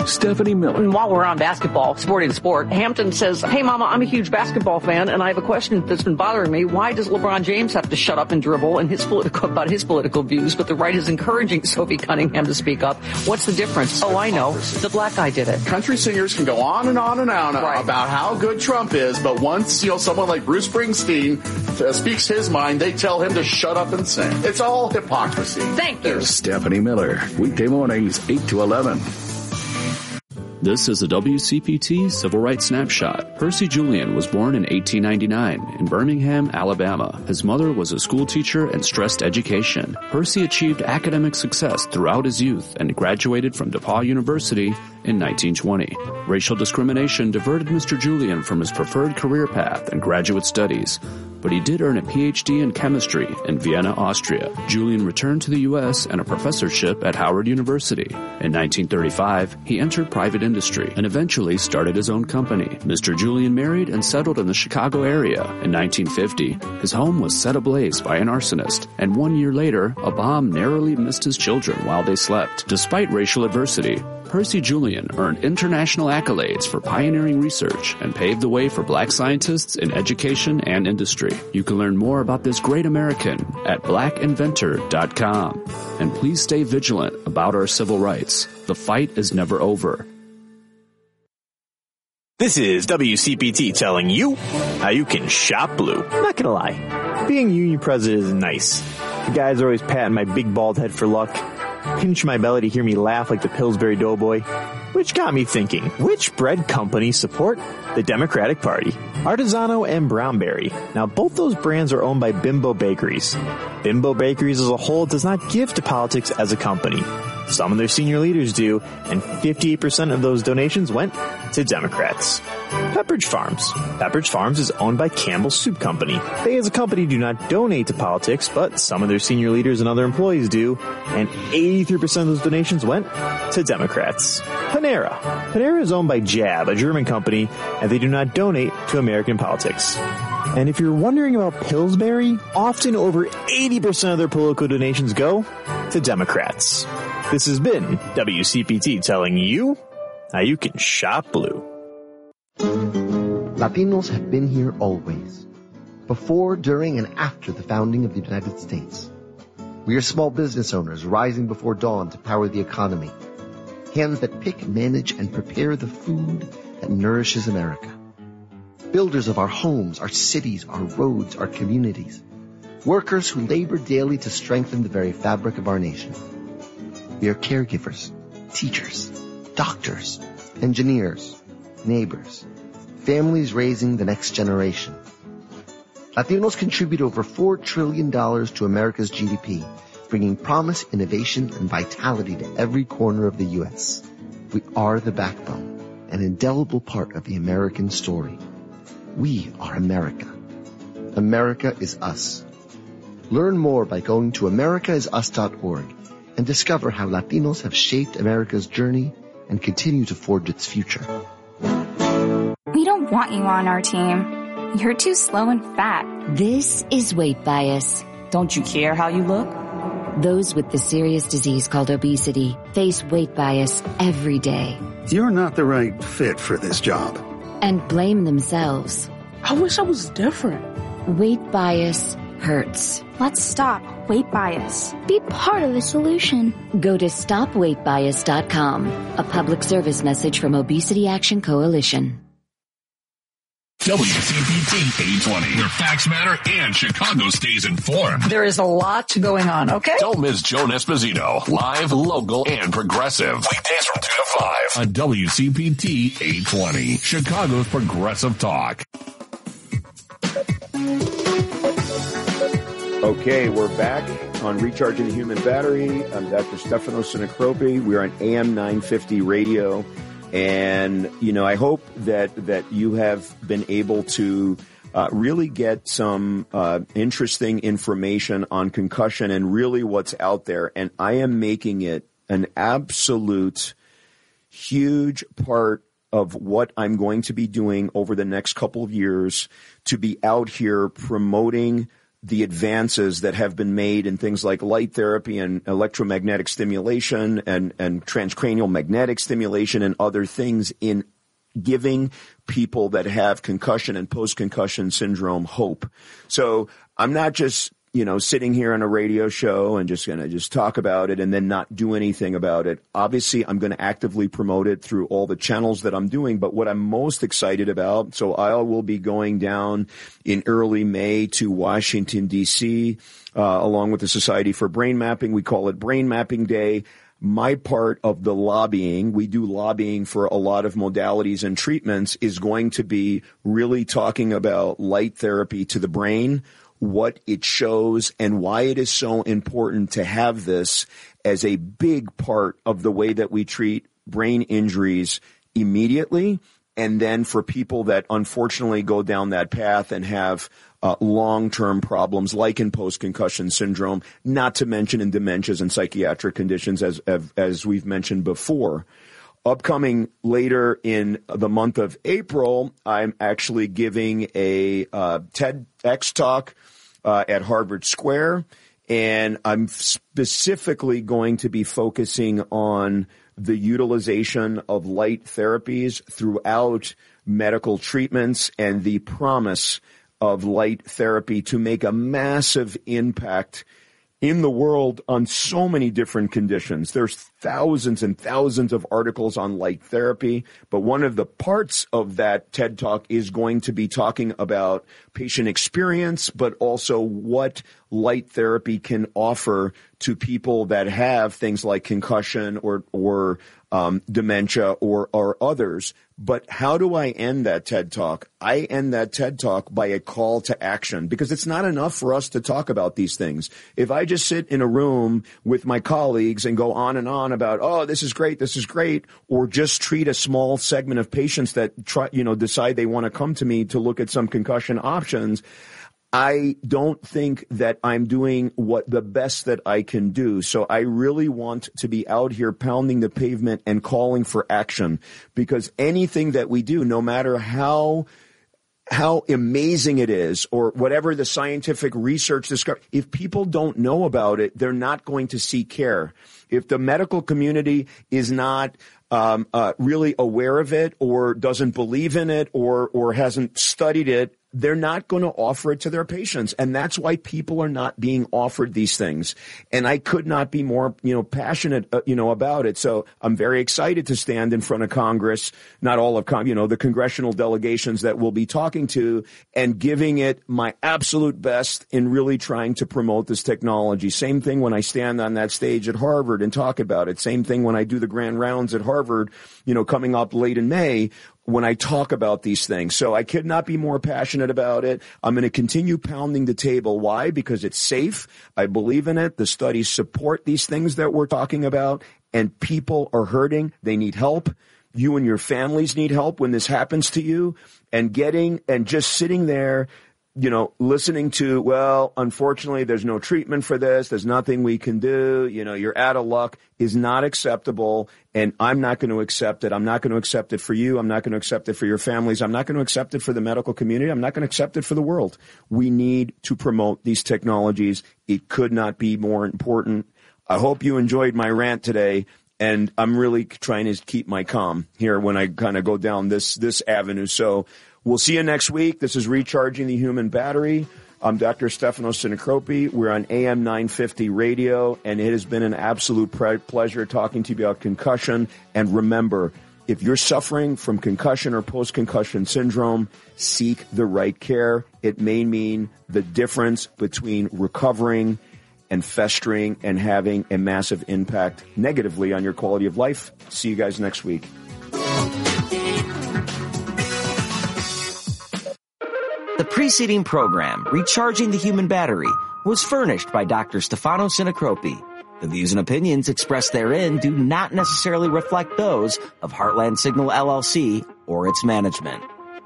Stephanie Miller. And while we're on basketball, sporting sport, Hampton says, hey, Mama, I'm a huge basketball fan, and I have a question that's been bothering me. Why does LeBron James have to shut up and dribble about his political views, but the right is encouraging Sophie Cunningham to speak up? What's the difference? Oh, I know. The black guy did it. Country singers can go on and on and on about how good Trump is, but once, someone like Bruce Springsteen speaks his mind, they tell him to shut up and sing. It's all hypocrisy. Thank you. Stephanie Miller, weekday mornings, 8 to 11. This is a WCPT Civil Rights Snapshot. Percy Julian was born in 1899 in Birmingham, Alabama. His mother was a school teacher and stressed education. Percy achieved academic success throughout his youth and graduated from DePauw University in 1920. Racial discrimination diverted Mr. Julian from his preferred career path and graduate studies, but he did earn a PhD in chemistry in Vienna, Austria. Julian returned to the U.S. and a professorship at Howard University. In 1935, he entered private industry and eventually started his own company. Mr. Julian married and settled in the Chicago area. In 1950, his home was set ablaze by an arsonist, and 1 year later, a bomb narrowly missed his children while they slept. Despite racial adversity, Percy Julian earned international accolades for pioneering research and paved the way for black scientists in education and industry. You can learn more about this great American at blackinventor.com. And please stay vigilant about our civil rights. The fight is never over. This is WCPT telling you how you can shop blue. I'm not gonna lie, being union president is nice. The guys are always patting my big bald head for luck, pinch my belly to hear me laugh like the Pillsbury Doughboy, which got me thinking, which bread companies support the Democratic Party? Artisano and Brownberry. Now, both those brands are owned by Bimbo Bakeries. Bimbo Bakeries as a whole does not give to politics as a company. Some of their senior leaders do, and 58% of those donations went to Democrats. Pepperidge Farms. Pepperidge Farms is owned by Campbell Soup Company. They as a company do not donate to politics, but some of their senior leaders and other employees do, and 83% of those donations went to Democrats. Panera. Panera is owned by Jab, a German company, and they do not donate to American politics. And if you're wondering about Pillsbury, often over 80% of their political donations go to Democrats. This has been WCPT telling you how you can shop blue. Latinos have been here always, before, during, and after the founding of the United States. We are small business owners rising before dawn to power the economy, hands that pick, manage, and prepare the food that nourishes America. Builders of our homes, our cities, our roads, our communities. Workers who labor daily to strengthen the very fabric of our nation. We are caregivers, teachers, doctors, engineers, neighbors, families raising the next generation. Latinos contribute over $4 trillion to America's GDP, bringing promise, innovation, and vitality to every corner of the U.S. We are the backbone, an indelible part of the American story. We are America. America is us. Learn more by going to americaisus.org and discover how Latinos have shaped America's journey and continue to forge its future. We don't want you on our team. You're too slow and fat. This is weight bias. Don't you care how you look? Those with the serious disease called obesity face weight bias every day. You're not the right fit for this job. And blame themselves. I wish I was different. Weight bias hurts. Let's stop weight bias. Be part of the solution. Go to stopweightbias.com. A public service message from Obesity Action Coalition. WCPT 820, where facts matter and Chicago stays informed. There is a lot going on, okay? Don't miss Joan Esposito, live, local, and progressive. Weekdays from 2 to 5 on WCPT 820, Chicago's Progressive Talk. Okay, we're back on Recharging the Human Battery. I'm Dr. Stefano Sinacropi. We're on AM 950 radio. And, I hope that you have been able to really get some interesting information on concussion and really what's out there. And I am making it an absolute huge part of what I'm going to be doing over the next couple of years to be out here promoting the advances that have been made in things like light therapy and electromagnetic stimulation and transcranial magnetic stimulation and other things in giving people that have concussion and post-concussion syndrome hope. So I'm not just, sitting here on a radio show and just going to just talk about it and then not do anything about it. Obviously, I'm going to actively promote it through all the channels that I'm doing. But what I'm most excited about, so I will be going down in early May to Washington, D.C., along with the Society for Brain Mapping. We call it Brain Mapping Day. My part of the lobbying, we do lobbying for a lot of modalities and treatments, is going to be really talking about light therapy to the brain, what it shows, and why it is so important to have this as a big part of the way that we treat brain injuries immediately, and then for people that unfortunately go down that path and have long-term problems like in post-concussion syndrome, not to mention in dementias and psychiatric conditions as we've mentioned before. Upcoming later in the month of April, I'm actually giving a TEDx talk at Harvard Square, and I'm specifically going to be focusing on the utilization of light therapies throughout medical treatments and the promise of light therapy to make a massive impact in the world on so many different conditions. There's thousands and thousands of articles on light therapy, but one of the parts of that TED Talk is going to be talking about patient experience, but also what light therapy can offer to people that have things like concussion or dementia or others. But how do I end that TED Talk? I end that TED Talk by a call to action, because it's not enough for us to talk about these things. If I just sit in a room with my colleagues and go on and on about, oh, this is great, or just treat a small segment of patients that decide they want to come to me to look at some concussion options, I don't think that I'm doing the best that I can do. So I really want to be out here pounding the pavement and calling for action, because anything that we do, no matter how amazing it is or whatever the scientific research discovered, if people don't know about it, they're not going to seek care. If the medical community is not really aware of it or doesn't believe in it or hasn't studied it, they're not going to offer it to their patients. And that's why people are not being offered these things. And I could not be more, passionate, about it. So I'm very excited to stand in front of Congress, not all of, the congressional delegations that we'll be talking to, and giving it my absolute best in really trying to promote this technology. Same thing when I stand on that stage at Harvard and talk about it. Same thing when I do the grand rounds at Harvard, coming up late in May, when I talk about these things. So I could not be more passionate about it. I'm going to continue pounding the table. Why? Because it's safe. I believe in it. The studies support these things that we're talking about, and people are hurting. They need help. You and your families need help when this happens to you, and just sitting there, listening to, well, unfortunately, there's no treatment for this. There's nothing we can do. You're out of luck, is not acceptable. And I'm not going to accept it. I'm not going to accept it for you. I'm not going to accept it for your families. I'm not going to accept it for the medical community. I'm not going to accept it for the world. We need to promote these technologies. It could not be more important. I hope you enjoyed my rant today. And I'm really trying to keep my calm here when I kind of go down this avenue. So we'll see you next week. This is Recharging the Human Battery. I'm Dr. Stefano Sinacropi. We're on AM 950 radio, and it has been an absolute pleasure talking to you about concussion. And remember, if you're suffering from concussion or post-concussion syndrome, seek the right care. It may mean the difference between recovering and festering and having a massive impact negatively on your quality of life. See you guys next week. The preceding program, Recharging the Human Battery, was furnished by Dr. Stefano Sinacropi. The views and opinions expressed therein do not necessarily reflect those of Heartland Signal LLC or its management.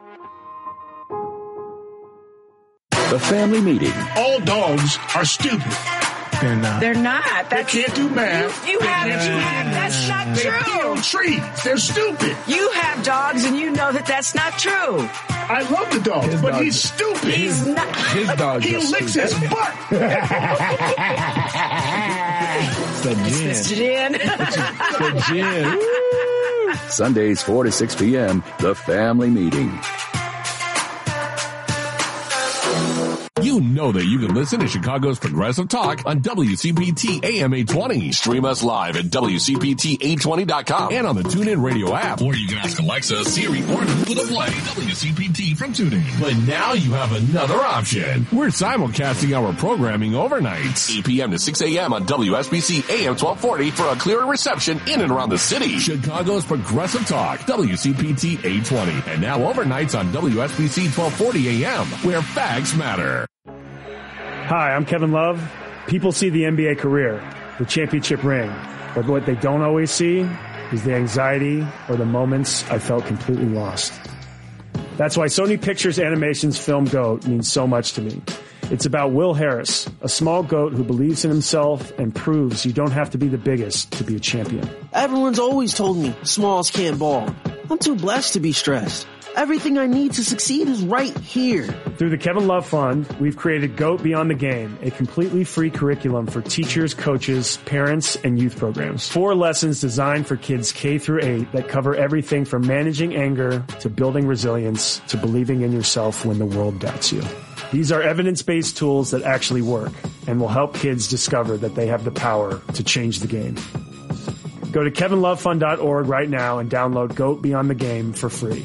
The family meeting. All dogs are stupid. They're not. They can't do math. You have. That's not true. kill trees. They're stupid. You have dogs and you know that that's not true. I love the dogs, but he's stupid. He's not. His dog. He licks his butt. It's the gin. The gin. Sundays 4 to 6 p.m. The Family Meeting. You know that you can listen to Chicago's Progressive Talk on WCPT AM 820. Stream us live at WCPT820.com and on the TuneIn Radio app. Or you can ask Alexa, Siri, or Google to play WCPT from TuneIn. But now you have another option. We're simulcasting our programming overnights. 8 p.m. to 6 a.m. on WSBC AM 1240 for a clearer reception in and around the city. Chicago's Progressive Talk, WCPT 820. And now overnights on WSBC 1240 AM, where facts matter. Hi, I'm Kevin Love. People see the NBA career, the championship ring, but what they don't always see is the anxiety or the moments I felt completely lost. That's why Sony Pictures Animation's film GOAT means so much to me. It's about Will Harris, a small goat who believes in himself and proves you don't have to be the biggest to be a champion. Everyone's always told me smalls can't ball. I'm too blessed to be stressed. Everything I need to succeed is right here. Through the Kevin Love Fund, we've created GOAT Beyond the Game, a completely free curriculum for teachers, coaches, parents, and youth programs. 4 lessons designed for kids K through 8 that cover everything from managing anger to building resilience to believing in yourself when the world doubts you. These are evidence-based tools that actually work and will help kids discover that they have the power to change the game. Go to kevinlovefund.org right now and download GOAT Beyond the Game for free.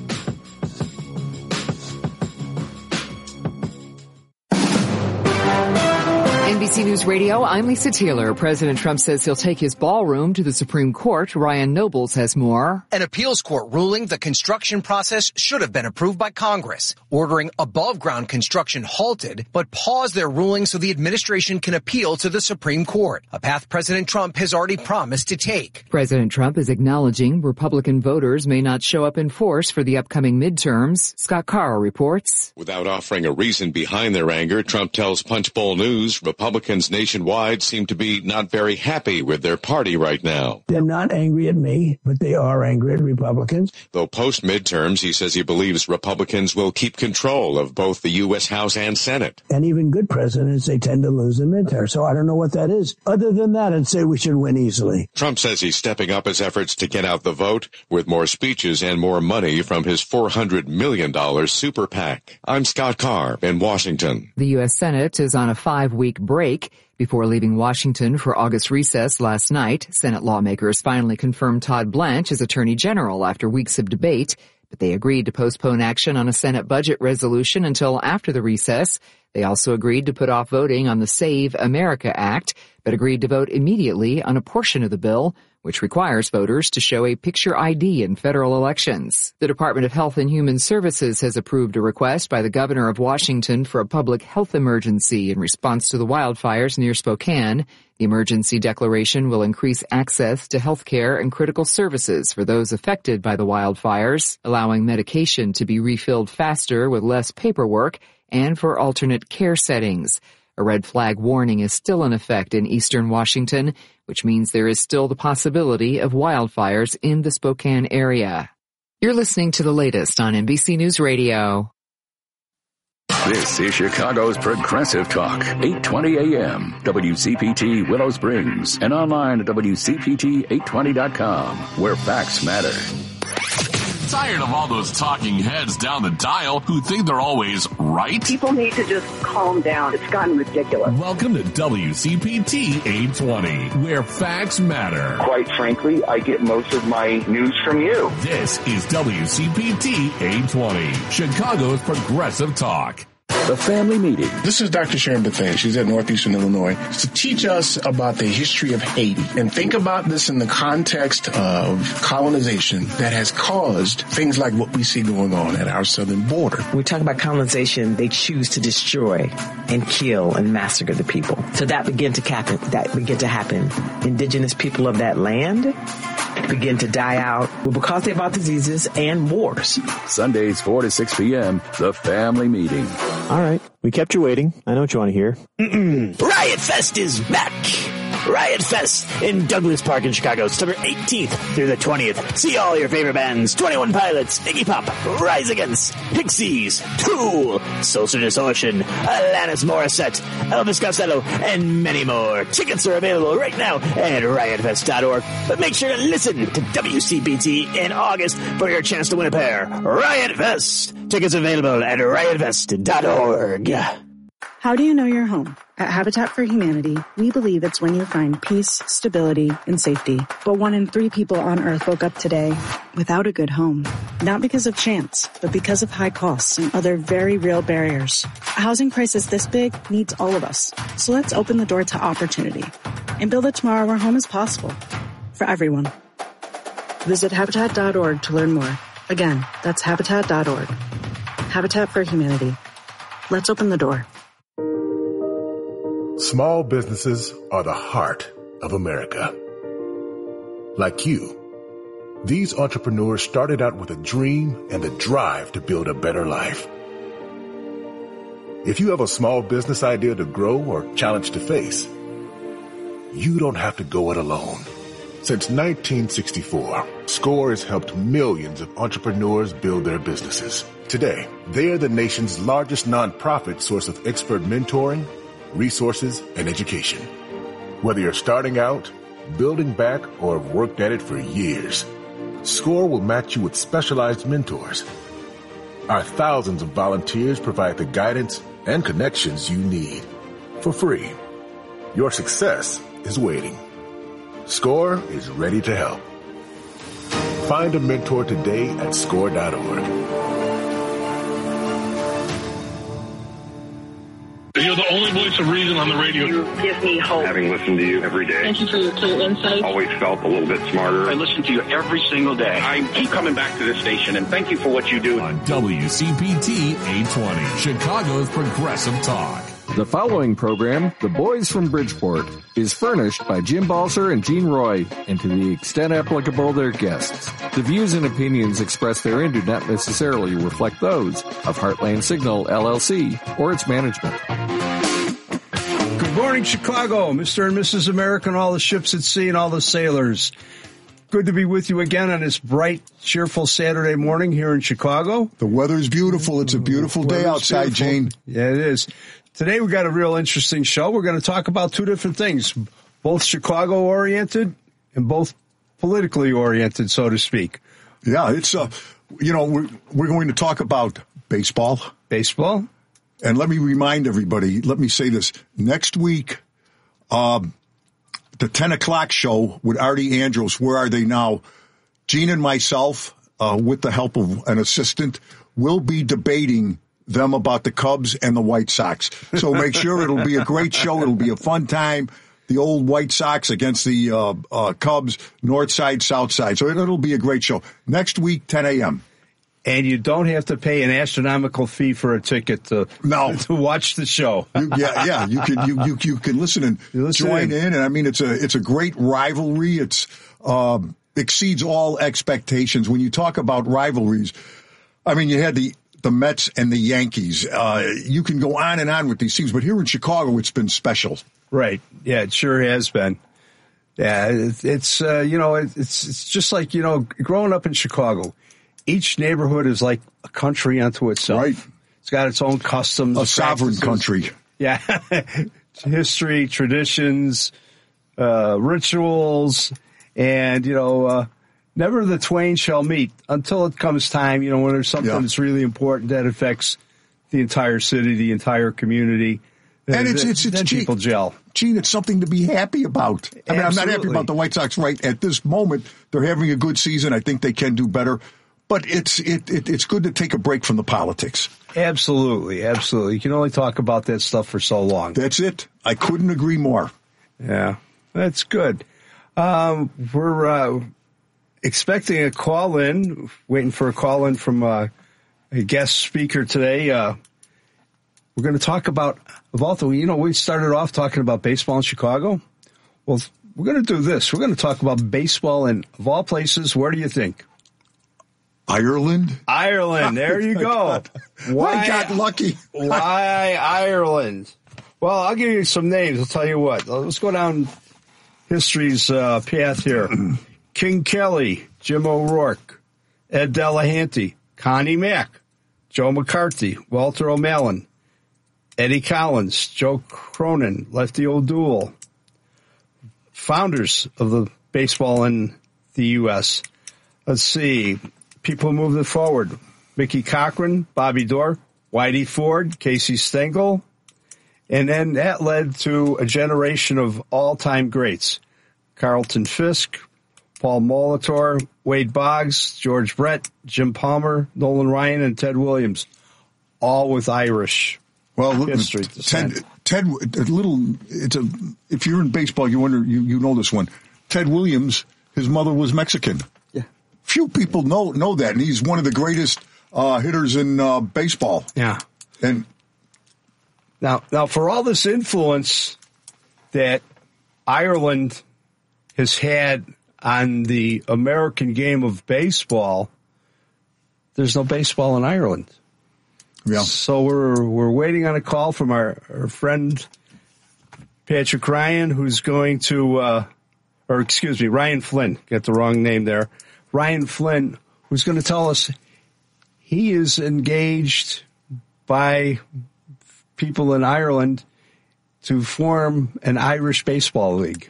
NBC News Radio, I'm Lisa Taylor. President Trump says he'll take his ballroom to the Supreme Court. Ryan Nobles has more. An appeals court ruling the construction process should have been approved by Congress, ordering above-ground construction halted, but paused their ruling so the administration can appeal to the Supreme Court, a path President Trump has already promised to take. President Trump is acknowledging Republican voters may not show up in force for the upcoming midterms. Scott Carr reports. Without offering a reason behind their anger, Trump tells Punchbowl News Republicans nationwide seem to be not very happy with their party right now. They're not angry at me, but they are angry at Republicans. Though post-midterms, he says he believes Republicans will keep control of both the U.S. House and Senate. And even good presidents, they tend to lose in midterms. So I don't know what that is. Other than that, I'd say we should win easily. Trump says he's stepping up his efforts to get out the vote with more speeches and more money from his $400 million super PAC. I'm Scott Carr in Washington. The U.S. Senate is on a 5-week break. Before leaving Washington for August recess last night, Senate lawmakers finally confirmed Todd Blanche as Attorney General after weeks of debate, but they agreed to postpone action on a Senate budget resolution until after the recess. They also agreed to put off voting on the Save America Act, but agreed to vote immediately on a portion of the bill, which requires voters to show a picture ID in federal elections. The Department of Health and Human Services has approved a request by the governor of Washington for a public health emergency in response to the wildfires near Spokane. The emergency declaration will increase access to health care and critical services for those affected by the wildfires, allowing medication to be refilled faster with less paperwork, and for alternate care settings. A red flag warning is still in effect in eastern Washington, which means there is still the possibility of wildfires in the Spokane area. You're listening to the latest on NBC News Radio. This is Chicago's Progressive Talk, 820 AM, WCPT Willow Springs, and online at WCPT820.com, where facts matter. Tired of all those talking heads down the dial who think they're always right? People need to just calm down. It's gotten ridiculous. Welcome to WCPT 820, where facts matter. Quite frankly, I get most of my news from you. This is WCPT 820, Chicago's Progressive Talk. The Family Meeting. This is Dr. Sharon Bethea. She's at Northeastern Illinois to teach us about the history of Haiti. And think about this in the context of colonization that has caused things like what we see going on at our southern border. When we talk about colonization, they choose to destroy and kill and massacre the people. So that began to happen. Indigenous people of that land begin to die out because they fought diseases and wars. Sundays 4 to 6 p.m., The Family Meeting. All right. We kept you waiting. I know what you want to hear. Riot Fest is back. Riot Fest in Douglas Park in Chicago, September 18th through the 20th. See all your favorite bands, 21 Pilots, Iggy Pop, Rise Against, Pixies, Tool, Social Distortion, Alanis Morissette, Elvis Costello, and many more. Tickets are available right now at riotfest.org. But make sure to listen to WCPT in August for your chance to win a pair. Riot Fest. Tickets available at riotfest.org. How do you know your home? At Habitat for Humanity, we believe it's when you find peace, stability, and safety. But 1 in 3 people on Earth woke up today without a good home. Not because of chance, but because of high costs and other very real barriers. A housing crisis this big needs all of us. So let's open the door to opportunity and build a tomorrow where home is possible for everyone. Visit Habitat.org to learn more. Again, that's Habitat.org. Habitat for Humanity. Let's open the door. Small businesses are the heart of America. Like you, these entrepreneurs started out with a dream and the drive to build a better life. If you have a small business idea to grow or challenge to face, you don't have to go it alone. Since 1964, SCORE has helped millions of entrepreneurs build their businesses. Today, they are the nation's largest nonprofit source of expert mentoring, resources, and education. Whether you're starting out, building back, or have worked at it for years, SCORE will match you with specialized mentors. Our thousands of volunteers provide the guidance and connections you need for free. Your success is waiting. SCORE is ready to help. Find a mentor today at SCORE.org. You're the only voice of reason on the radio. You give me hope. Having listened to you every day. Thank you for your clear insight. Always felt a little bit smarter. I listen to you every single day. I keep coming back to this station, and thank you for what you do. On WCPT 820, Chicago's Progressive Talk. The following program, The Boys from Bridgeport, is furnished by Jim Balser and Gene Roy, and to the extent applicable, their guests. The views and opinions expressed therein do not necessarily reflect those of Heartland Signal, LLC, or its management. Good morning, Chicago, Mr. and Mrs. America, and all the ships at sea and all the sailors. Good to be with you again on this bright, cheerful Saturday morning here in Chicago. The weather's beautiful. It's a beautiful day outside, Gene. Yeah, it is. Today we got a real interesting show. We're going to talk about two different things, both Chicago-oriented and both politically oriented, so to speak. Yeah, it's, we're going to talk about baseball. Baseball. And let me remind everybody, let me say this. Next week, the 10 o'clock show with Artie Andros, Where Are They Now? Gene and myself, with the help of an assistant, will be debating them about the Cubs and the White Sox. So make sure it'll be a great show. It'll be a fun time. The old White Sox against the Cubs, North Side, South Side. So it'll be a great show. Next week, 10 a.m. And you don't have to pay an astronomical fee for a ticket to watch the show. You can listen and join in. And I mean, it's a great rivalry. It's exceeds all expectations. When you talk about rivalries, I mean, you had the Mets and the Yankees. You can go on and on with these teams, but here in Chicago, it's been special. Right. Yeah, it sure has been. Yeah, it's just like, growing up in Chicago, each neighborhood is like a country unto itself. Right. It's got its own customs. A sovereign country. Yeah. History, traditions, rituals, and, never the twain shall meet until it comes time, when there's something that's really important that affects the entire city, the entire community. And it's people gel. Gene, it's something to be happy about. I mean, I'm not happy about the White Sox right at this moment. They're having a good season. I think they can do better. But it's good to take a break from the politics. Absolutely, absolutely. You can only talk about that stuff for so long. That's it. I couldn't agree more. Yeah, that's good. We're expecting a call-in, waiting for a call-in from a guest speaker today. We're going to talk about, we started off talking about baseball in Chicago. Well, we're going to do this. We're going to talk about baseball in, of all places, where do you think? Ireland? There you go. Why? I got lucky. Why Ireland? Well, I'll give you some names. I'll tell you what. Let's go down history's path here. King Kelly, Jim O'Rourke, Ed Delahanty, Connie Mack, Joe McCarthy, Walter O'Malley, Eddie Collins, Joe Cronin, Lefty O'Doul, founders of the baseball in the U.S. Let's see, people moving forward. Mickey Cochran, Bobby Doerr, Whitey Ford, Casey Stengel, and then that led to a generation of all-time greats. Carlton Fisk, Paul Molitor, Wade Boggs, George Brett, Jim Palmer, Nolan Ryan, and Ted Williams, all with Irish history. Ted, if you're in baseball, you know this one. Ted Williams, his mother was Mexican. Yeah. Few people know that, and he's one of the greatest hitters in baseball. Yeah. And now for all this influence that Ireland has had on the American game of baseball, there's no baseball in Ireland. Yeah. So we're waiting on a call from our friend Patrick Ryan, who's going to, Ryan Flynn, get the wrong name there. Ryan Flynn, who's going to tell us he is engaged by people in Ireland to form an Irish baseball league.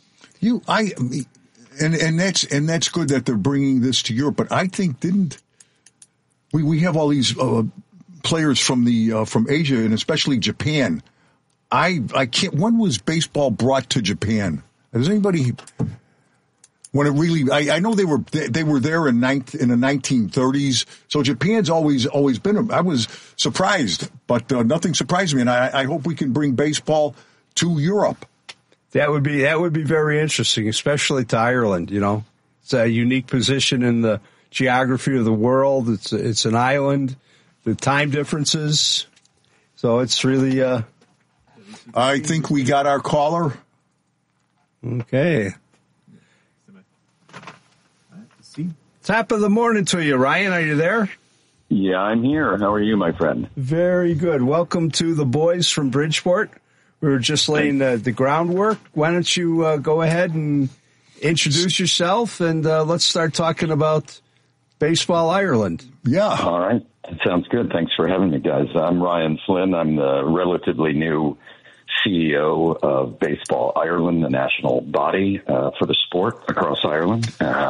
And that's good that they're bringing this to Europe. But I think we have all these players from Asia and especially Japan. I can't. When was baseball brought to Japan? Does anybody? When it really, I know they were there in the 1930s. So Japan's always been. I was surprised, but nothing surprised me, and I hope we can bring baseball to Europe. That would be very interesting, especially to Ireland. You know, it's a unique position in the geography of the world. It's an island, the time differences. So it's really. I think we got our caller. Okay. Top of the morning to you, Ryan. Are you there? Yeah, I'm here. How are you, my friend? Very good. Welcome to the boys from Bridgeport. We were just laying the groundwork. Why don't you go ahead and introduce yourself, and let's start talking about Baseball Ireland. Yeah. All right. That sounds good. Thanks for having me, guys. I'm Ryan Flynn. I'm the relatively new CEO of Baseball Ireland, the national body for the sport across Ireland.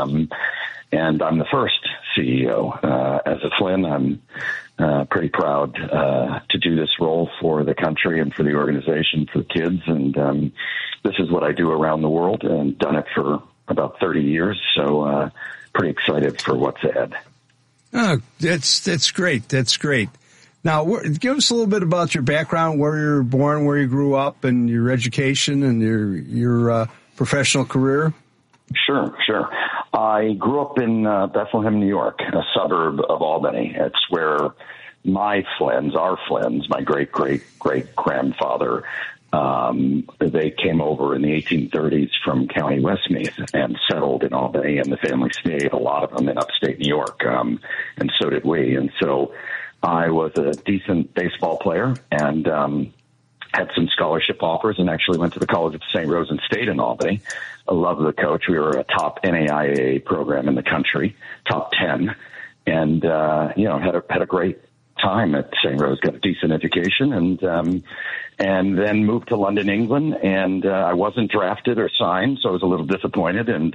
And I'm the first CEO. As a Flynn, I'm pretty proud to do this role for the country and for the organization, for the kids. And this is what I do around the world and done it for about 30 years. So pretty excited for what's ahead. Oh, that's great. That's great. Now, give us a little bit about your background, where you were born, where you grew up, and your education and your professional career. Sure. I grew up in Bethlehem, New York, a suburb of Albany. It's where our Flynns, my great-great-great-grandfather, they came over in the 1830s from County Westmeath and settled in Albany, and the family stayed, a lot of them, in upstate New York, and so did we. And so I was a decent baseball player and had some scholarship offers and actually went to the College of St. Rose and stayed in Albany. I love the coach. We were a top NAIA program in the country, top 10, and had a great time at St. Rose. Got a decent education, and then moved to London, England. And I wasn't drafted or signed, so I was a little disappointed. And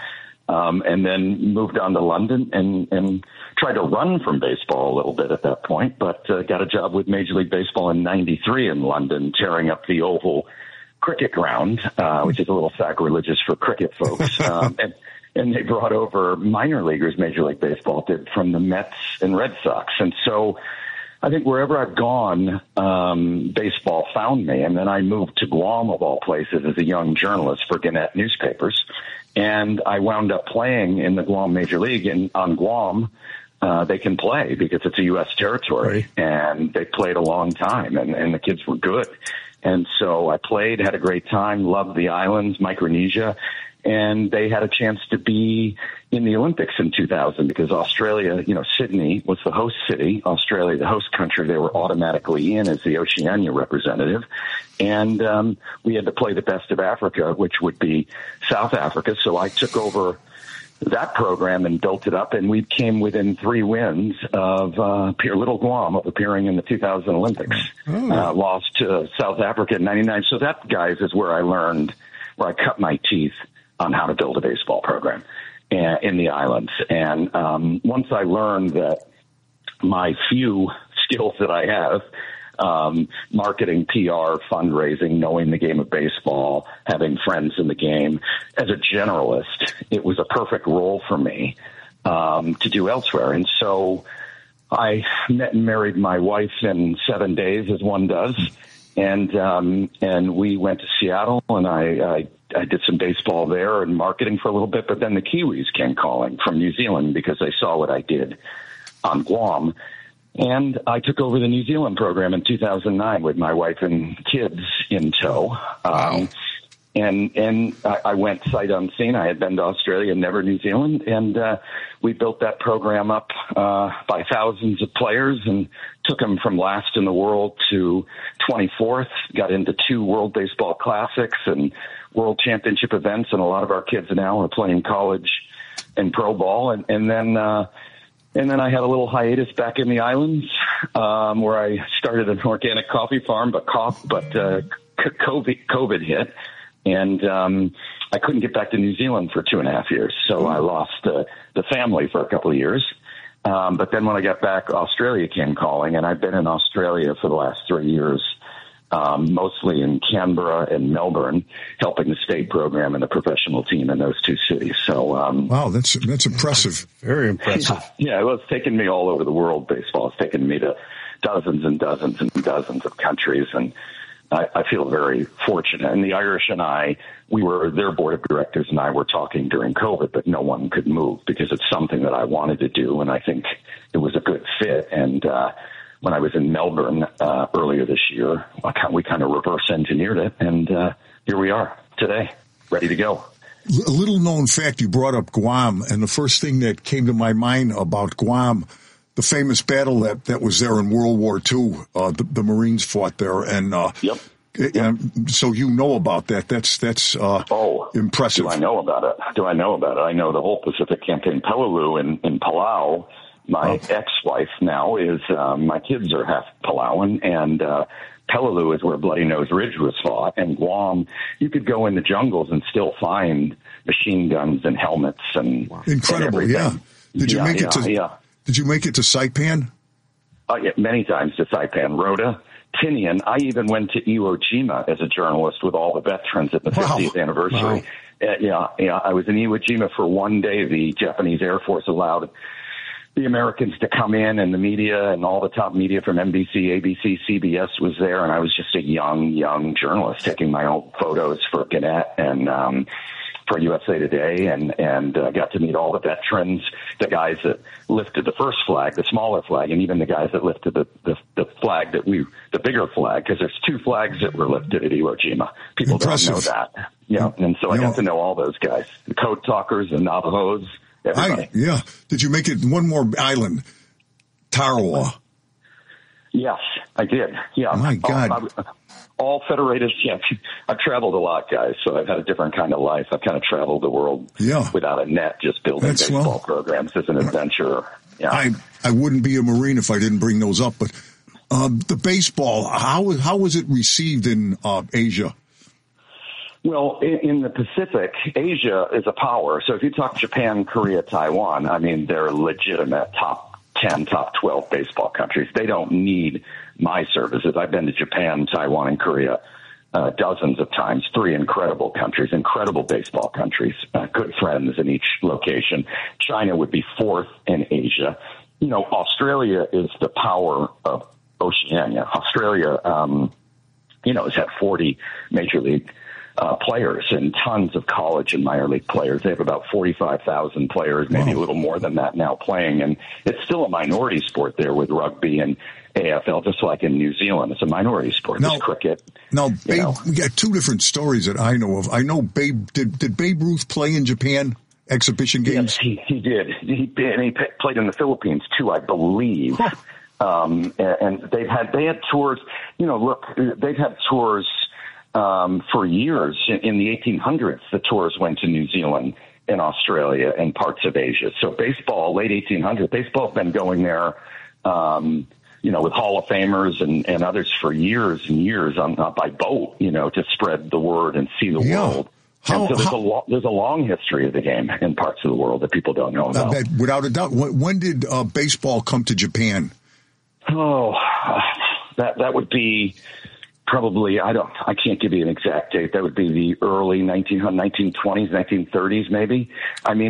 then moved on to London and tried to run from baseball a little bit at that point, but got a job with Major League Baseball in '93 in London, tearing up the Oval cricket ground, which is a little sacrilegious for cricket folks. And they brought over minor leaguers, Major League Baseball did, from the Mets and Red Sox. And so I think wherever I've gone, baseball found me. And then I moved to Guam, of all places, as a young journalist for Gannett newspapers. And I wound up playing in the Guam Major League. And on Guam, they can play because it's a U.S. territory. Right. And they played a long time, and the kids were good. And so I played, had a great time, loved the islands, Micronesia. and they had a chance to be in the Olympics in 2000 because Australia, Sydney was the host city, Australia, the host country. They were automatically in as the Oceania representative. And we had to play the best of Africa, which would be South Africa. So I took over that program and built it up, and we came within 3 wins of Little Guam of appearing in the 2000 Olympics. Lost to South Africa in 99. So that, guys, is where I cut my teeth on how to build a baseball program in the islands. And once I learned that my few skills that I have, marketing, PR, fundraising, knowing the game of baseball, having friends in the game. As a generalist, it was a perfect role for me to do elsewhere. And so I met and married my wife in 7 days, as one does. And we went to Seattle, and I did some baseball there and marketing for a little bit. But then the Kiwis came calling from New Zealand because they saw what I did on Guam. And I took over the New Zealand program in 2009 with my wife and kids in tow. And I went sight unseen. I had been to Australia, never New Zealand. And we built that program up by thousands of players and took them from last in the world to 24th, got into 2 World Baseball Classics and World Championship events. And a lot of our kids now are playing college and pro ball. And then I had a little hiatus back in the islands, where I started an organic coffee farm, but COVID hit, and I couldn't get back to New Zealand for 2.5 years. So I lost the family for a couple of years. But then when I got back, Australia came calling, and I've been in Australia for the last 3 years, mostly in Canberra and Melbourne, helping the state program and the professional team in those 2 cities. So, wow, that's impressive. Very impressive. Yeah, well, it's taken me all over the world, baseball. It's taken me to dozens and dozens and dozens of countries, and I feel very fortunate. And the Irish and their board of directors and I were talking during COVID, but no one could move because it's something that I wanted to do, and I think it was a good fit. And when I was in Melbourne earlier this year, we kind of reverse engineered it, and here we are today, ready to go. A little known fact, you brought up Guam, and the first thing that came to my mind about Guam, the famous battle that was there in World War II, the Marines fought there, and yep. And so you know about that. That's impressive. Do I know about it? I know the whole Pacific Campaign. Peleliu in Palau. My ex-wife now is, my kids are half Palauan, and Peleliu is where Bloody Nose Ridge was fought. And Guam, you could go in the jungles and still find machine guns and helmets and incredible. And yeah. Did you make it to Saipan? Yeah, many times to Saipan, Rota, Tinian. I even went to Iwo Jima as a journalist with all the veterans at the 50th anniversary. Wow. I was in Iwo Jima for 1 day. The Japanese Air Force allowed the Americans to come in, and the media and all the top media from NBC, ABC, CBS was there, and I was just a young journalist taking my own photos for Gannett and for USA Today, and got to meet all the veterans, the guys that lifted the first flag, the smaller flag, and even the guys that lifted the flag the bigger flag, because there's 2 flags that were lifted at Iwo Jima. People Impressive. Don't know that. Yeah, and so I got to know all those guys, the code talkers, the Navajos. Did you make it one more island, Tarawa? Yes, I did. Yeah. My God. All federated. Yeah. I've traveled a lot, guys, so I've had a different kind of life. I've kind of traveled the world without a net, just building baseball programs as an adventurer. Yeah. I wouldn't be a Marine if I didn't bring those up, but the baseball, how was it received in Asia? Well, in the Pacific, Asia is a power. So if you talk Japan, Korea, Taiwan, I mean, they're legitimate top 10, top 12 baseball countries. They don't need my services. I've been to Japan, Taiwan, and Korea dozens of times. 3 incredible countries, incredible baseball countries, good friends in each location. China would be 4th in Asia. Australia is the power of Oceania. Australia, has had 40 Major League players and tons of college and minor league players. They have about 45,000 players, maybe a little more than that now playing. And it's still a minority sport there with rugby and AFL, just like in New Zealand. It's a minority sport. There's cricket. Now, Babe, we got two different stories that I know of. I know Babe, did Babe Ruth play in Japan? Exhibition games? Yes, he did. He played in the Philippines too, I believe. And they had tours. They've had tours for years. In the 1800s, the tours went to New Zealand and Australia and parts of Asia. So baseball, late 1800s, baseball's been going there, with Hall of Famers and others for years and years by boat, to spread the word and see the world. So there's a long history of the game in parts of the world that people don't know about. Without a doubt. When did baseball come to Japan? Oh, that would be probably, I can't give you an exact date. That would be the early 1920s, 1930s, maybe. I mean,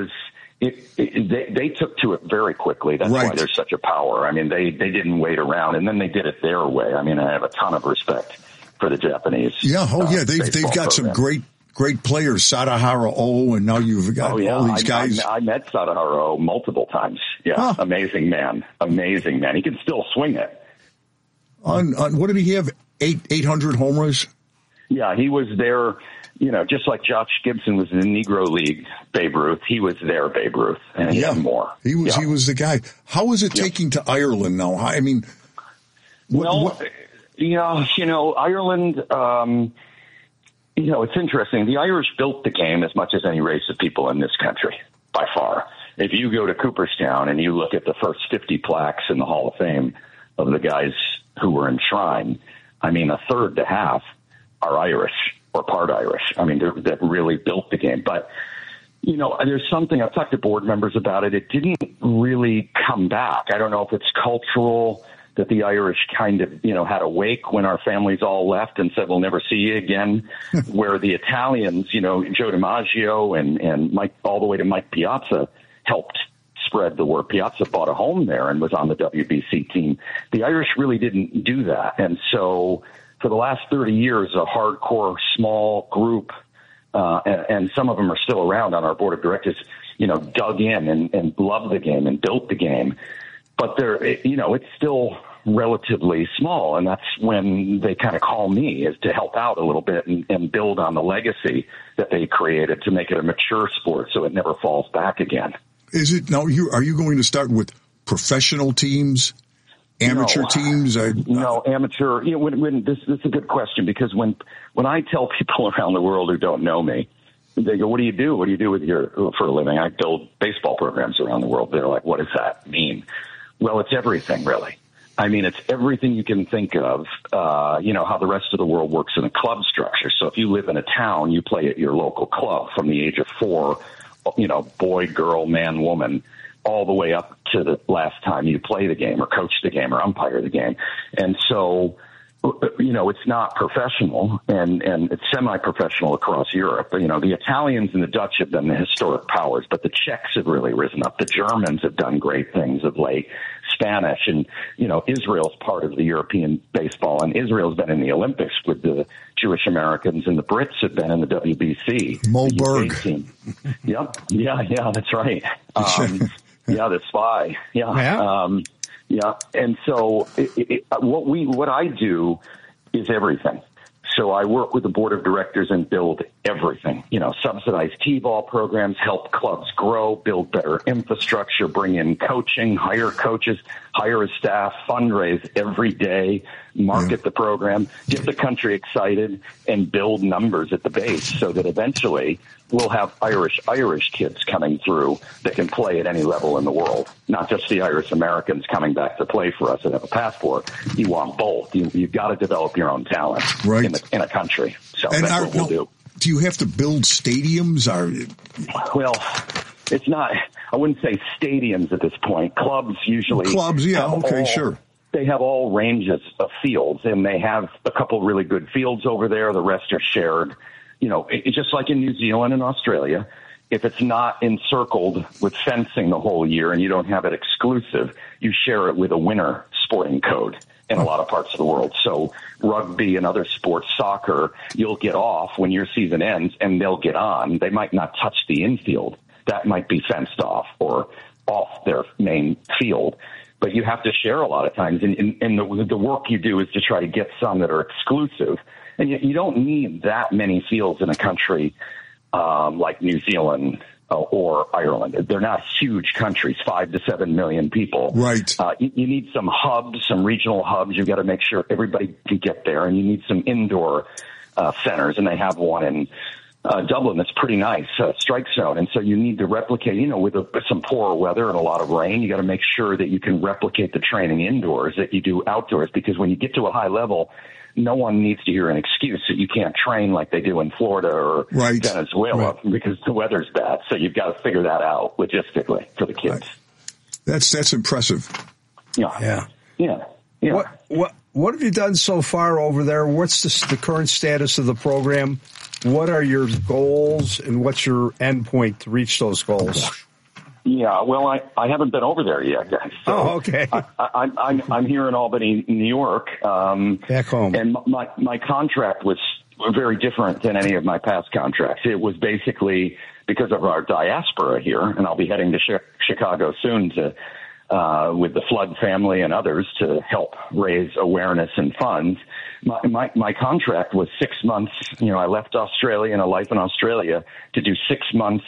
they took to it very quickly. That's why there's such a power. I mean, they didn't wait around, and then they did it their way. I mean, I have a ton of respect for the Japanese. Yeah. They've got some great players, Sadahara O, and now you've got all these guys. I met Sadahara O multiple times. Yeah, amazing man. He can still swing it. On what did he have? 800 homers? Yeah, he was there, just like Josh Gibson was in the Negro League Babe Ruth. He was there, Babe Ruth, and he had more. He was the guy. How is it taking to Ireland now? I mean, Ireland, it's interesting. The Irish built the game as much as any race of people in this country, by far. If you go to Cooperstown and you look at the first 50 plaques in the Hall of Fame of the guys who were enshrined, I mean, a third to half are Irish or part Irish. I mean, that really built the game. But, there's something, I've talked to board members about it. It didn't really come back. I don't know if it's cultural that the Irish kind of, had a wake when our families all left and said, we'll never see you again, where the Italians, Joe DiMaggio and Mike, all the way to Mike Piazza, helped spread the word. Piazza bought a home there and was on the WBC team. The Irish really didn't do that. And so for the last 30 years, a hardcore small group, and some of them are still around on our board of directors, dug in and loved the game and built the game. But it's still relatively small, and that's when they kind of call me, is to help out a little bit and build on the legacy that they created to make it a mature sport so it never falls back again. Is it now? Are you going to start with professional teams, amateur teams? No, amateur. This is a good question, because when I tell people around the world who don't know me, they go, "What do you do? What do you do for a living?" I build baseball programs around the world. They're like, "What does that mean?" Well, it's everything, really. I mean, it's everything you can think of, how the rest of the world works in a club structure. So if you live in a town, you play at your local club from the age of 4, boy, girl, man, woman, all the way up to the last time you play the game or coach the game or umpire the game. And so, it's not professional and it's semi-professional across Europe. The Italians and the Dutch have been the historic powers, but the Czechs have really risen up. The Germans have done great things of late. Spanish and, Israel's part of the European baseball, and Israel's been in the Olympics with the Jewish Americans, and the Brits have been in the WBC. Mo Berg. Yep. Yeah, that's right. The spy. Yeah. And so what I do is everything. So I work with the board of directors and build everything, subsidize T-ball programs, help clubs grow, build better infrastructure, bring in coaching, hire coaches, hire a staff, fundraise every day, market the program, get the country excited, and build numbers at the base so that eventually we'll have Irish kids coming through that can play at any level in the world, not just the Irish Americans coming back to play for us and have a passport. You want both. You've got to develop your own talent in a country. So that's what we'll do. Do you have to build stadiums? Well, it's not, I wouldn't say stadiums at this point. Clubs usually. Sure. They have all ranges of fields, and they have a couple really good fields over there. The rest are shared. Just like in New Zealand and Australia, if it's not encircled with fencing the whole year and you don't have it exclusive, you share it with a winter sporting code in a lot of parts of the world. So rugby and other sports, soccer, you'll get off when your season ends and they'll get on. They might not touch the infield. That might be fenced off or off their main field. But you have to share a lot of times. And the work you do is to try to get some that are exclusive. And you don't need that many fields in a country like New Zealand or Ireland. They're not huge countries, 5 to 7 million people. Right. You need some hubs, some regional hubs. You've got to make sure everybody can get there. And you need some indoor centers. And they have one in Dublin that's pretty nice, strike zone. And so you need to replicate, with some poor weather and a lot of rain, you got to make sure that you can replicate the training indoors that you do outdoors, because when you get to a high level, no one needs to hear an excuse that you can't train like they do in Florida or Venezuela because the weather's bad. So you've got to figure that out logistically for the kids. That's impressive. Yeah. What have you done so far over there? What's the current status of the program? What are your goals and what's your end point to reach those goals? Yeah, well, I haven't been over there yet, guys. So okay. I'm here in Albany, New York. Back home. And my contract was very different than any of my past contracts. It was basically because of our diaspora here, and I'll be heading to Chicago soon to with the Flood family and others to help raise awareness and funds. My contract was 6 months. I left Australia and a life in Australia to do 6 months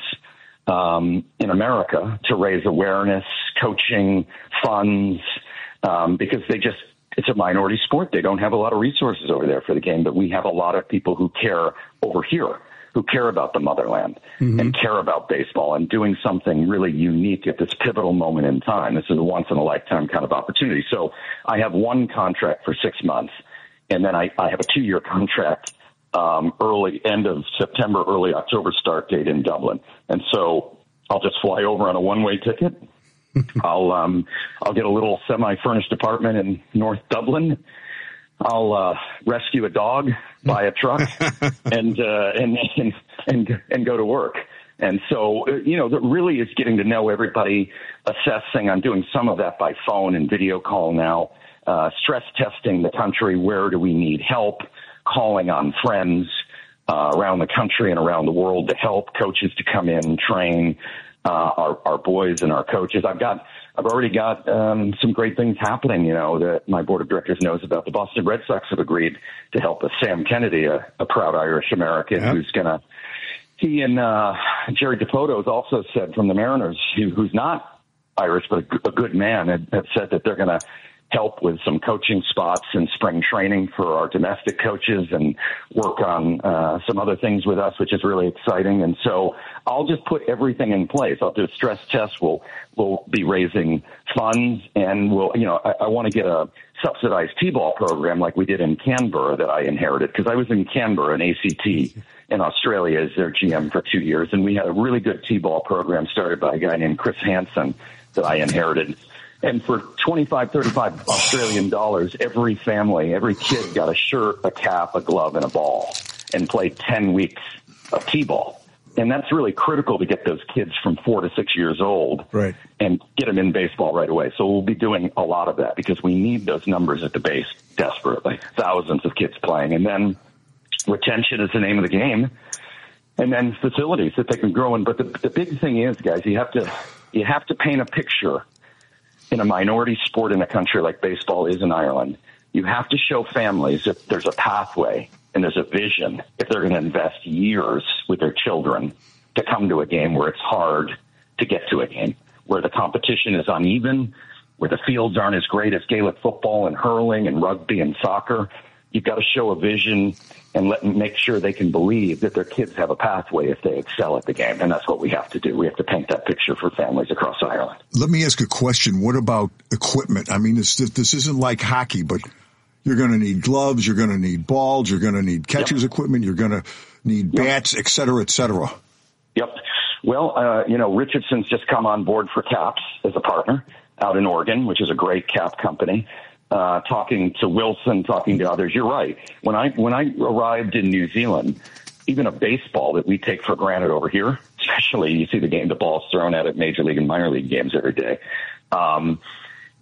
in America to raise awareness, coaching, funds, because it's a minority sport. They don't have a lot of resources over there for the game, but we have a lot of people who care over here, who care about the motherland and care about baseball and doing something really unique at this pivotal moment in time. This is a once-in-a-lifetime kind of opportunity. So I have one contract for 6 months, and then I have a 2-year contract early end of September, early October start date in Dublin. And so I'll just fly over on a one-way ticket. I'll get a little semi-furnished apartment in North Dublin. I'll rescue a dog, buy a truck, and go to work. And so, that really is getting to know everybody, assessing. I'm doing some of that by phone and video call now, stress testing the country. Where do we need help? Calling on friends around the country and around the world to help coaches to come in, train our boys and our coaches. I've already got some great things happening, that my board of directors knows about. The Boston Red Sox have agreed to help us. Sam Kennedy, a proud Irish American, he and Jerry Dipoto has also said from the Mariners, who's not Irish but a good man, have said that they're going to help with some coaching spots and spring training for our domestic coaches and work on some other things with us, which is really exciting. And so I'll just put everything in place. I'll do a stress test. We'll be raising funds, and I want to get a subsidized T-ball program like we did in Canberra that I inherited, because I was in Canberra, an ACT in Australia as their GM for 2 years. And we had a really good T-ball program started by a guy named Chris Hansen that I inherited. And for 25, 35 Australian dollars, every family, every kid got a shirt, a cap, a glove, and a ball, and played 10 weeks of T-ball. And that's really critical to get those kids from 4 to 6 years old and get them in baseball right away. So we'll be doing a lot of that because we need those numbers at the base desperately. Thousands of kids playing. And then retention is the name of the game. And then facilities that they can grow in. But the big thing is, guys, you have to paint a picture. In a minority sport in a country like baseball is in Ireland, you have to show families if there's a pathway and there's a vision, if they're going to invest years with their children to come to a game where it's hard to get to a game, where the competition is uneven, where the fields aren't as great as Gaelic football and hurling and rugby and soccer. You've got to show a vision and make sure they can believe that their kids have a pathway if they excel at the game. And that's what we have to do. We have to paint that picture for families across Ireland. Let me ask a question. What about equipment? I mean, this isn't like hockey, but you're going to need gloves, you're going to need balls, you're going to need catcher's equipment, you're going to need bats, et cetera, et cetera. Yep. Well, Richardson's just come on board for Caps as a partner out in Oregon, which is a great cap company. Talking to Wilson, talking to others. You're right. When I arrived in New Zealand, even a baseball that we take for granted over here, especially you see the ball's thrown at Major League and minor league games every day.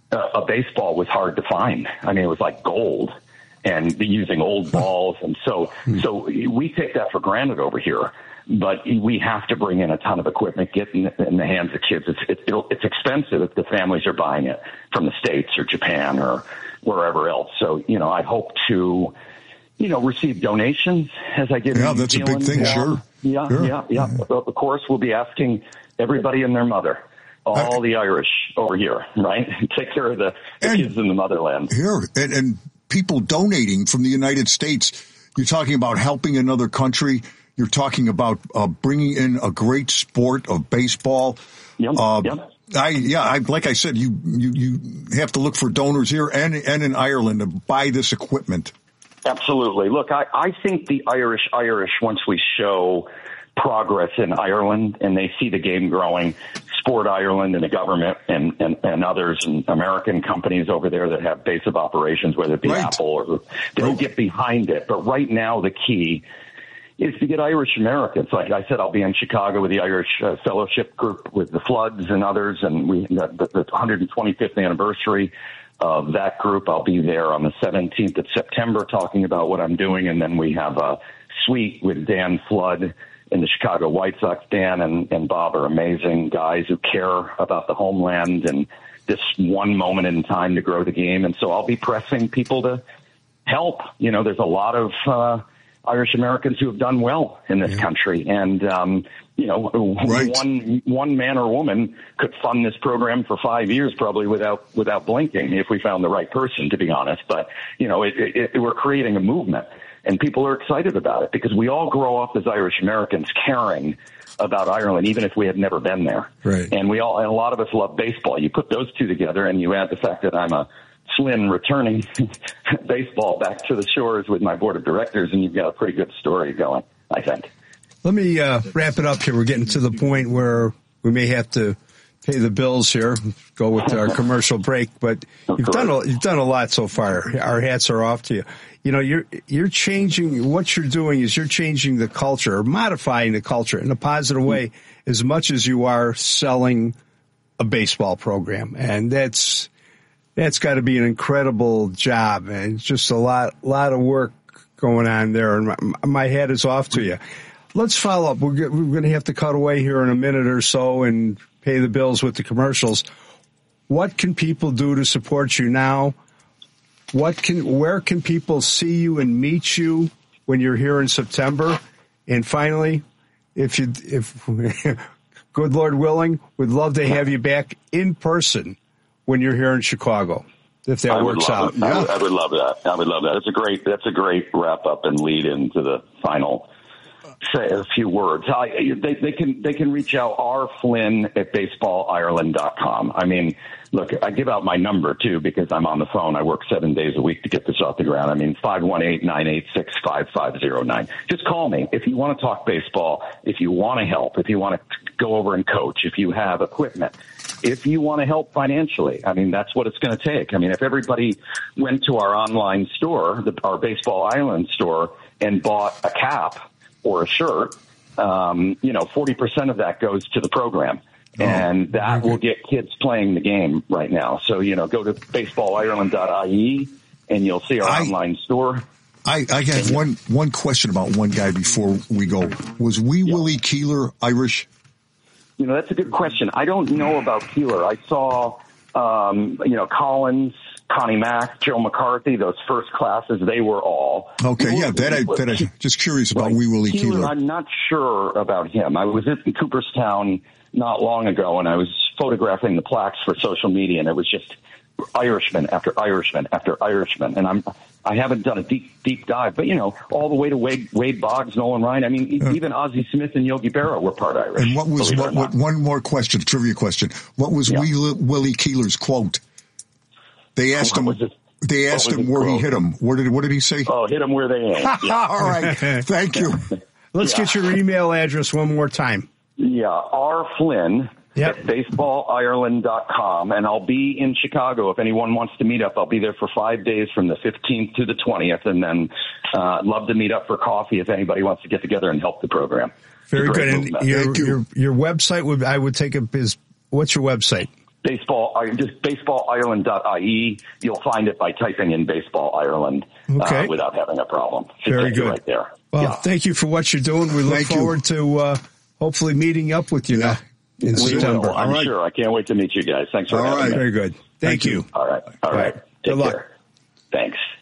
a baseball was hard to find. I mean, it was like gold, and using old balls. And so we take that for granted over here. But we have to bring in a ton of equipment, get in the hands of kids. It's expensive if the families are buying it from the States or Japan or wherever else. So, I hope to, receive donations as I get. Yeah, that's a big thing. Sure. Yeah. Of course, we'll be asking everybody and their mother, all the Irish over here, right? Take care of the kids in the motherland. Here, and people donating from the United States. You're talking about helping another country. You're talking about bringing in a great sport of baseball. Yep. Like I said, you have to look for donors here and in Ireland to buy this equipment. Absolutely. Look, I think the Irish, once we show progress in Ireland and they see the game growing, Sport Ireland and the government and others and American companies over there that have base of operations, whether it be Apple, or they'll get behind it. But right now, the key is to get Irish Americans. Like I said, I'll be in Chicago with the Irish Fellowship Group with the Floods and others, and the 125th anniversary of that group. I'll be there on the 17th of September talking about what I'm doing, and then we have a suite with Dan Flood and the Chicago White Sox. Dan and Bob are amazing guys who care about the homeland and this one moment in time to grow the game. And so I'll be pressing people to help. There's a lot of Irish Americans who have done well in this country. And, one man or woman could fund this program for 5 years, probably without blinking, if we found the right person, to be honest. But, we're creating a movement, and people are excited about it because we all grow up as Irish Americans caring about Ireland, even if we had never been there. Right. And a lot of us love baseball. You put those two together and you add the fact that I'm a Flynn returning baseball back to the shores with my board of directors, and you've got a pretty good story going, I think. Let me wrap it up here. We're getting to the point where we may have to pay the bills here, go with our commercial break, but you've done a lot so far. Our hats are off to you. You're changing, what you're doing is you're changing the culture, or modifying the culture in a positive way, as much as you are selling a baseball program. And that's got to be an incredible job, and just a lot of work going on there. And my hat is off to you. Let's follow up. We're going to have to cut away here in a minute or so and pay the bills with the commercials. What can people do to support you now? Where can people see you and meet you when you're here in September? And finally, if good Lord willing, we'd love to have you back in person when you're here in Chicago, if that works out. I would love that. That's a great wrap up and lead into the final. Say a few words. They can reach out rflynn@baseballireland.com. I mean, look, I give out my number too because I'm on the phone. I work 7 days a week to get this off the ground. I mean, 518-986-5509. Just call me if you want to talk baseball, if you want to help, if you want to go over and coach, if you have equipment, if you want to help financially. I mean, that's what it's going to take. I mean, if everybody went to our online store, our Baseball Ireland store, and bought a cap or a shirt, 40% of that goes to the program. And that will get kids playing the game right now. So, go to baseballireland.ie and you'll see our online store. I have one question about one guy before we go. Was Willie Keeler Irish? That's a good question. I don't know about Keeler. I saw, Collins, Connie Mack, Joe McCarthy, those first classes, they were all. Okay, yeah, that I just curious about Willie Keeler. I'm not sure about him. I was in Cooperstown not long ago, and I was photographing the plaques for social media, and it was just Irishman after Irishman after Irishman. And I haven't done a deep dive, but all the way to Wade Boggs, Nolan Ryan. I mean, even Ozzie Smith and Yogi Berra were part Irish. And one more question, trivia question. What was Willie Keeler's quote? They asked him where he hit him. What did he say? Oh, hit him where they ain't. Yeah. All right. Thank you. Let's get your email address one more time. Yeah, rflynn at baseballireland.com. And I'll be in Chicago. If anyone wants to meet up, I'll be there for 5 days from the 15th to the 20th. And then I'd love to meet up for coffee if anybody wants to get together and help the program. Very good. And your website I would take up is, what's your website? just baseballireland.ie. You'll find it by typing in Baseball Ireland without having a problem. Very good. Right there. Well, thank you for what you're doing. We look forward to hopefully meeting up with you now in September. I'm sure. I can't wait to meet you guys. Thanks for having me. Very good. Thank you. All right. Good luck. Thanks.